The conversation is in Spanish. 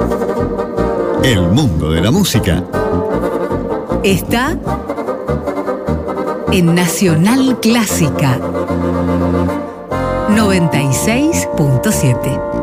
El mundo de la música está en Nacional Clásica 96.7.